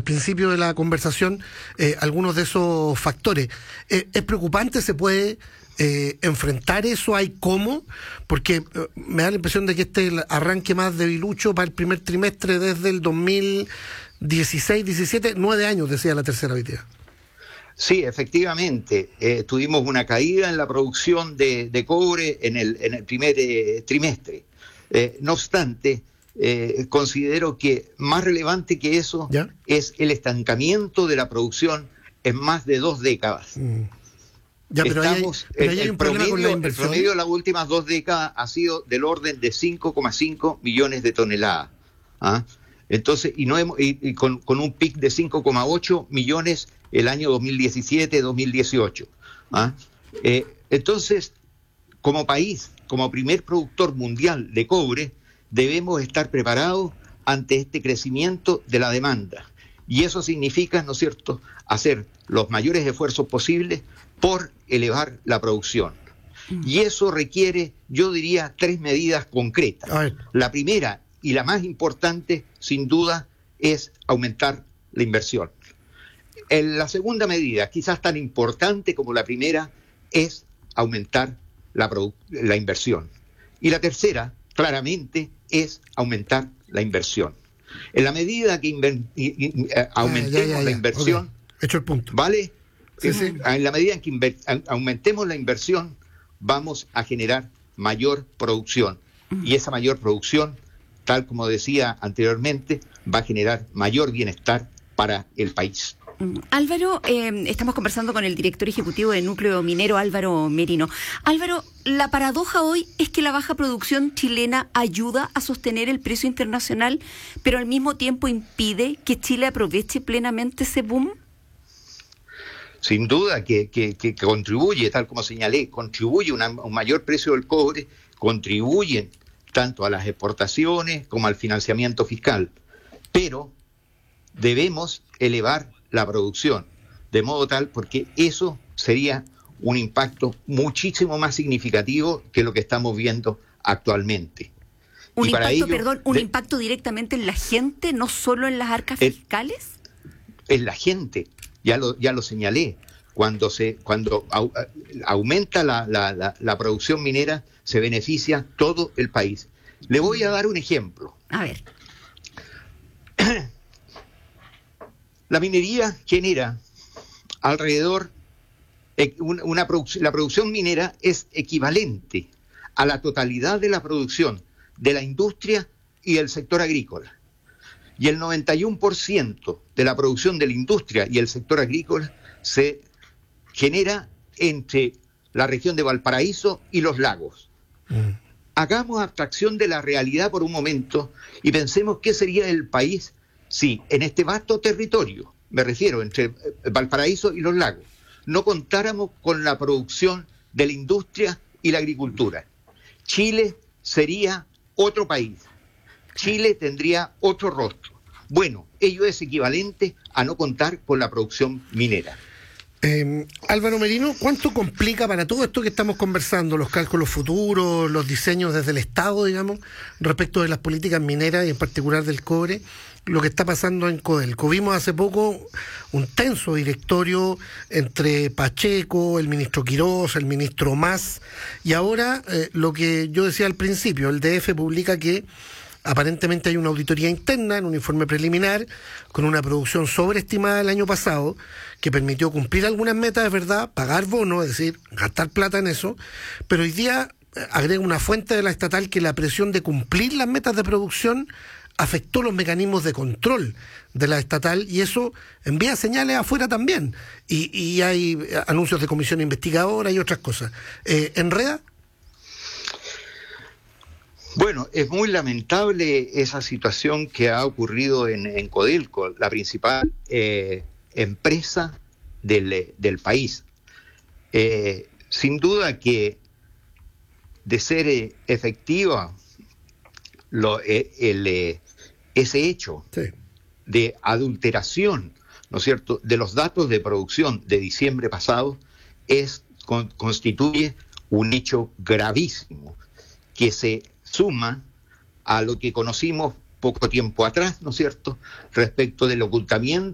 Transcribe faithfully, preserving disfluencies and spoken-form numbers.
principio de la conversación eh, algunos de esos factores. Eh, ¿Es preocupante? ¿Se puede eh, enfrentar eso? ¿Hay cómo? Porque eh, me da la impresión de que este es el arranque más debilucho para el primer trimestre desde el dos mil dieciséis diecisiete, nueve años, decía la tercera vitía. Sí, efectivamente, eh, tuvimos una caída en la producción de, de cobre en el, en el primer eh, trimestre. Eh, no obstante, eh, considero que más relevante que eso ¿Ya? es el estancamiento de la producción en más de dos décadas. Mm. Ya, pero Estamos, hay, pero el, hay el, un promedio, con la el promedio de las últimas dos décadas ha sido del orden de cinco coma cinco millones de toneladas. ¿Ah? Entonces, y, no hemos, y, y con, con un pic de cinco coma ocho millones el año dos mil diecisiete dos mil dieciocho. ¿Ah? Eh, entonces, como país, como primer productor mundial de cobre, debemos estar preparados ante este crecimiento de la demanda. Y eso significa, ¿no es cierto?, hacer los mayores esfuerzos posibles por elevar la producción. Y eso requiere, yo diría, tres medidas concretas. La primera y la más importante, sin duda, es aumentar la inversión. En la segunda medida, quizás tan importante como la primera, es aumentar la, produ- la inversión. Y la tercera, claramente, es aumentar la inversión. En la medida que inver- y, y, eh, aumentemos ah, ya, ya, ya. la inversión, okay. Hecho el punto. ¿Vale? Sí, sí. En la medida en que inver- aumentemos la inversión, vamos a generar mayor producción. Y esa mayor producción, tal como decía anteriormente, va a generar mayor bienestar para el país. Álvaro, eh, estamos conversando con el director ejecutivo de Núcleo Minero, Álvaro Merino. Álvaro, la paradoja hoy es que la baja producción chilena ayuda a sostener el precio internacional, pero al mismo tiempo impide que Chile aproveche plenamente ese boom. Sin duda que, que, que contribuye, tal como señalé, contribuye a un mayor precio del cobre, contribuyen tanto a las exportaciones como al financiamiento fiscal, pero debemos elevar la producción, de modo tal, porque eso sería un impacto muchísimo más significativo que lo que estamos viendo actualmente. Un y impacto, para ello, perdón, un de, impacto directamente en la gente, no solo en las arcas en, fiscales. En la gente, ya lo, ya lo señalé, cuando se, cuando au, aumenta la, la, la, la producción minera, se beneficia todo el país. Le voy a dar un ejemplo. A ver. La minería genera alrededor, una, una produ- la producción minera es equivalente a la totalidad de la producción de la industria y del sector agrícola. Y el noventa y uno por ciento de la producción de la industria y el sector agrícola se genera entre la región de Valparaíso y los lagos. Mm. Hagamos abstracción de la realidad por un momento y pensemos qué sería el país si en este vasto territorio, me refiero entre Valparaíso y los lagos, no contáramos con la producción de la industria y la agricultura. Chile sería otro país. Chile tendría otro rostro. Bueno, ello es equivalente a no contar con la producción minera. Eh, Álvaro Merino, ¿cuánto complica para todo esto que estamos conversando, los cálculos futuros, los diseños desde el Estado, digamos, respecto de las políticas mineras y en particular del cobre, lo que está pasando en Codelco? Vimos hace poco un tenso directorio entre Pacheco, el ministro Quirós, el ministro Mas, y ahora eh, lo que yo decía al principio, el D F publica que aparentemente hay una auditoría interna en un informe preliminar con una producción sobreestimada el año pasado que permitió cumplir algunas metas, es verdad, pagar bonos, es decir, gastar plata en eso, pero hoy día agrega una fuente de la estatal que la presión de cumplir las metas de producción afectó los mecanismos de control de la estatal y eso envía señales afuera también. Y, y hay anuncios de comisión investigadora y otras cosas. Eh, ¿Enreda? Bueno, es muy lamentable esa situación que ha ocurrido en, en Codelco, la principal eh, empresa del, del país. Eh, sin duda que de ser eh, efectiva lo, eh, el, eh, ese hecho sí. de adulteración, ¿no es cierto?, de los datos de producción de diciembre pasado, es con, constituye un hecho gravísimo que se suma a lo que conocimos poco tiempo atrás, ¿no es cierto?, respecto del ocultamiento